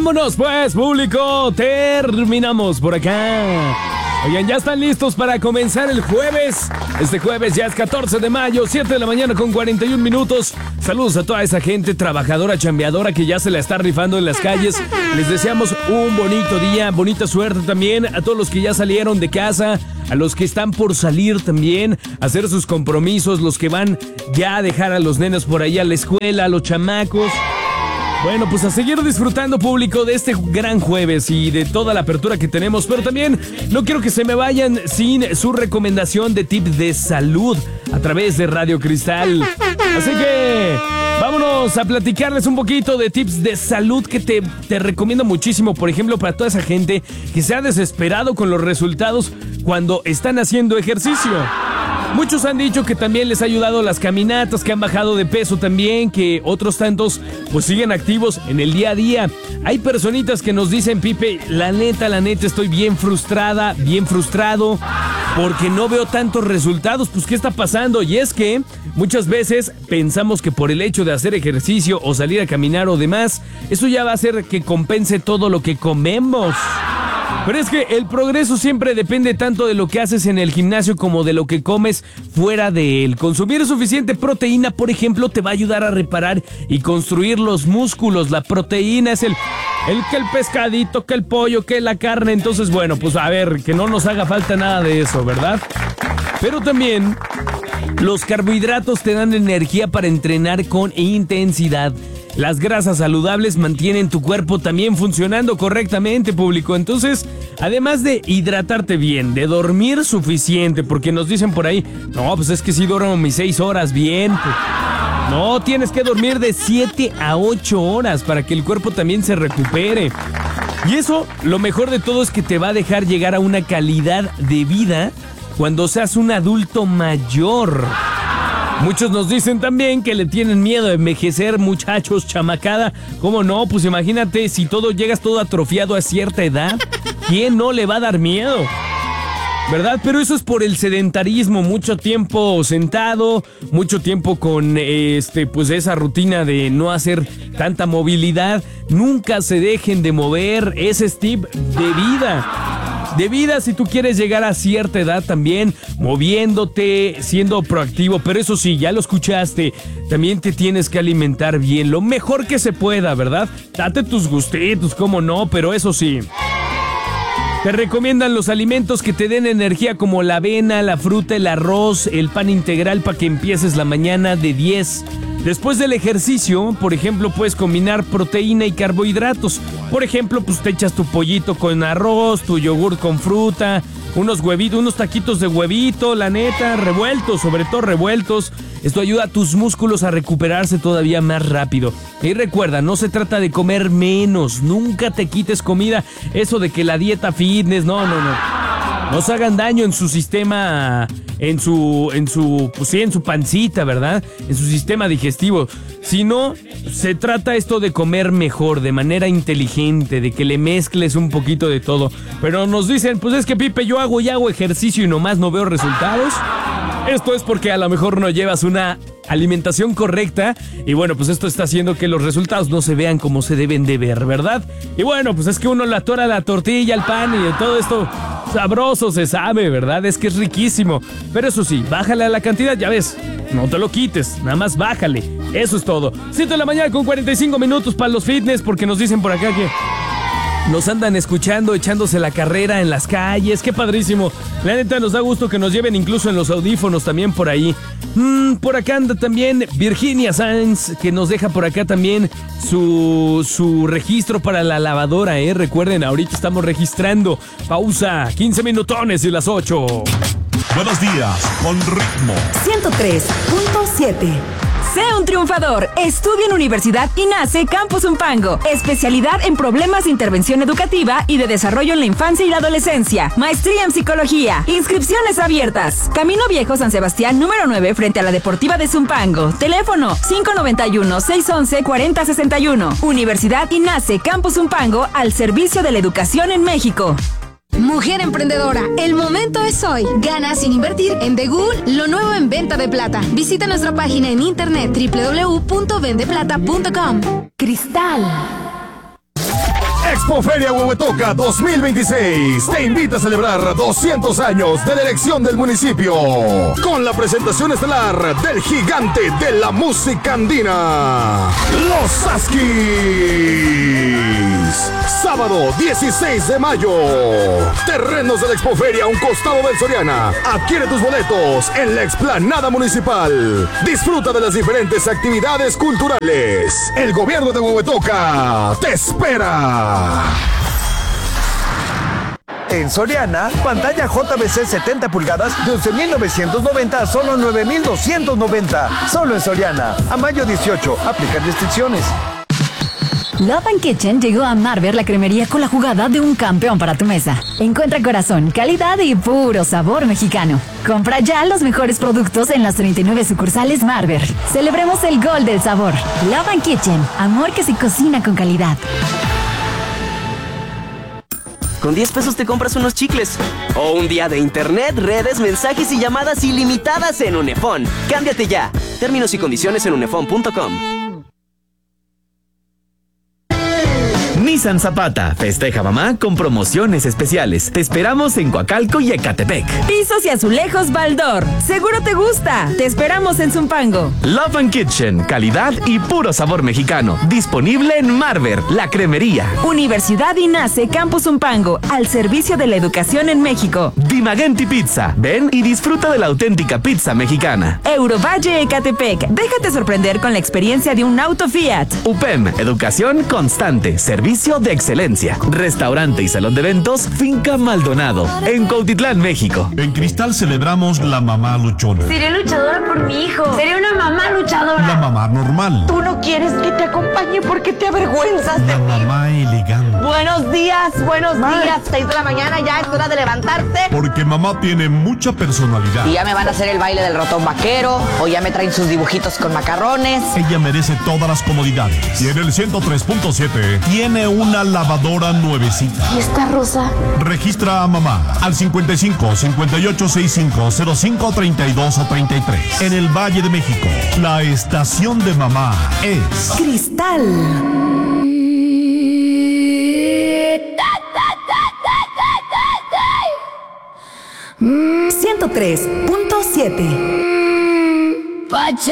Vámonos pues, público, terminamos por acá. Oigan, ya están listos para comenzar el jueves. Este jueves ya es 14 de mayo, 7 de la mañana con 41 minutos. Saludos a toda esa gente trabajadora, chambeadora que ya se la está rifando en las calles. Les deseamos un bonito día, bonita suerte también a todos los que ya salieron de casa, a los que están por salir también, a hacer sus compromisos, los que van ya a dejar a los nenes por ahí a la escuela, a los chamacos. Bueno, pues a seguir disfrutando, público, de este gran jueves y de toda la apertura que tenemos, pero también no quiero que se me vayan sin su recomendación de tip de salud a través de Radio Cristal. Así que vámonos a platicarles un poquito de tips de salud que te recomiendo muchísimo, por ejemplo, para toda esa gente que se ha desesperado con los resultados cuando están haciendo ejercicio. Muchos han dicho que también les ha ayudado las caminatas, que han bajado de peso también, que otros tantos pues siguen activos en el día a día. Hay personitas que nos dicen, Pipe, la neta, estoy bien frustrada, bien frustrado, porque no veo tantos resultados. Pues, ¿qué está pasando? Y es que muchas veces pensamos que por el hecho de hacer ejercicio o salir a caminar o demás, eso ya va a hacer que compense todo lo que comemos. Pero es que el progreso siempre depende tanto de lo que haces en el gimnasio como de lo que comes fuera de él. Consumir suficiente proteína, por ejemplo, te va a ayudar a reparar y construir los músculos. La proteína es el que el pescadito, que el pollo, que la carne. Entonces, bueno, pues a ver, que no nos haga falta nada de eso, ¿verdad? Pero también los carbohidratos te dan energía para entrenar con intensidad. Las grasas saludables mantienen tu cuerpo también funcionando correctamente, público. Entonces, además de hidratarte bien, de dormir suficiente, porque nos dicen por ahí, no, pues es que sí duermo mis 6 horas bien. Pues, no, tienes que dormir de 7 a 8 horas para que el cuerpo también se recupere. Y eso, lo mejor de todo es que te va a dejar llegar a una calidad de vida cuando seas un adulto mayor. Muchos nos dicen también que le tienen miedo a envejecer, muchachos, chamacada. ¿Cómo no? Pues imagínate, si llegas todo atrofiado a cierta edad, ¿quién no le va a dar miedo? ¿Verdad? Pero eso es por el sedentarismo, mucho tiempo sentado, mucho tiempo con pues esa rutina de no hacer tanta movilidad. Nunca se dejen de mover, ese es tip de vida. De vida, si tú quieres llegar a cierta edad también, moviéndote, siendo proactivo, pero eso sí, ya lo escuchaste, también te tienes que alimentar bien, lo mejor que se pueda, ¿verdad? Date tus gustitos, cómo no, pero eso sí. Te recomiendan los alimentos que te den energía como la avena, la fruta, el arroz, el pan integral para que empieces la mañana de 10. Después del ejercicio, por ejemplo, puedes combinar proteína y carbohidratos. Por ejemplo, pues te echas tu pollito con arroz, tu yogur con fruta, unos huevitos, unos taquitos de huevito, la neta, revueltos, sobre todo revueltos. Esto ayuda a tus músculos a recuperarse todavía más rápido. Y recuerda, no se trata de comer menos, nunca te quites comida. Eso de que la dieta fitness, no. No se hagan daño en su sistema, en su pancita, ¿verdad? En su sistema digestivo. Sino, se trata esto de comer mejor, de manera inteligente, de que le mezcles un poquito de todo. Pero nos dicen, pues es que Pipe, yo hago ejercicio y nomás no veo resultados. Esto es porque a lo mejor no llevas una alimentación correcta y bueno, pues esto está haciendo que los resultados no se vean como se deben de ver, ¿verdad? Y bueno, pues es que uno le atora la tortilla, el pan y todo esto sabroso se sabe, ¿verdad? Es que es riquísimo, pero eso sí, bájale a la cantidad, ya ves, no te lo quites, nada más bájale, eso es todo. 7 de la mañana con 45 minutos para los fitness, porque nos dicen por acá que nos andan escuchando, echándose la carrera en las calles. ¡Qué padrísimo! La neta, nos da gusto que nos lleven incluso en los audífonos también por ahí. Por acá anda también Virginia Sanz, que nos deja por acá también su registro para la lavadora, ¿eh? Recuerden, ahorita estamos registrando. Pausa, 15 minutones y las 8. Buenos días, con ritmo. 103.7. Sé un triunfador. Estudia en Universidad INACE Campus Zumpango. Especialidad en problemas de intervención educativa y de desarrollo en la infancia y la adolescencia. Maestría en psicología. Inscripciones abiertas. Camino Viejo San Sebastián, número 9, frente a la Deportiva de Zumpango. Teléfono 591-611-4061. Universidad INACE Campus Zumpango, al servicio de la educación en México. Mujer emprendedora, el momento es hoy. Gana sin invertir en The Ghoul, lo nuevo en venta de plata. Visita nuestra página en internet www.vendeplata.com. Cristal. Expoferia Huehuetoca 2026 te invita a celebrar 200 años de la elección del municipio con la presentación estelar del gigante de la música andina, Los Askis. Sábado 16 de mayo, terrenos de la Expoferia, un costado del Soriana. Adquiere tus boletos en la explanada municipal. Disfruta de las diferentes actividades culturales. El gobierno de Huehuetoca te espera. En Soriana, pantalla JBC 70 pulgadas de 11.990 a solo 9.290. Solo en Soriana. A mayo 18. Aplican restricciones. Love and Kitchen llegó a Marver, la cremería, con la jugada de un campeón para tu mesa. Encuentra corazón, calidad y puro sabor mexicano. Compra ya los mejores productos en las 39 sucursales Marver. Celebremos el gol del sabor. Love and Kitchen, amor que se cocina con calidad. Con 10 pesos te compras unos chicles. O un día de internet, redes, mensajes y llamadas ilimitadas en Unefón. Cámbiate ya. Términos y condiciones en unefón.com. Nissan Zapata festeja mamá con promociones especiales. Te esperamos en Coacalco y Ecatepec. Pisos y azulejos Baldor. Seguro te gusta. Te esperamos en Zumpango. Love and Kitchen, calidad y puro sabor mexicano. Disponible en Marver, la cremería. Universidad INACE Campus Zumpango, al servicio de la educación en México. Dimagenti Pizza. Ven y disfruta de la auténtica pizza mexicana. Eurovalle Ecatepec. Déjate sorprender con la experiencia de un auto Fiat. UPEM, educación constante, servicio de excelencia. Restaurante y salón de eventos Finca Maldonado, en Cuautitlán, México. En Cristal celebramos la mamá luchona. Seré luchadora por mi hijo. Seré una mamá luchadora. La mamá normal. Tú no quieres que te acompañe porque te avergüenzas de mí. La mamá elegante. Buenos días, 6 de la mañana, ya es hora de levantarte. Porque mamá tiene mucha personalidad. Y ya me van a hacer el baile del ratón vaquero, o ya me traen sus dibujitos con macarrones. Ella merece todas las comodidades. Y en el 103.7 tiene una lavadora nuevecita. ¿Y esta rosa? Registra a mamá al 55 58 65 05 32 o 33. En el Valle de México, la estación de mamá es Cristal. 103.7.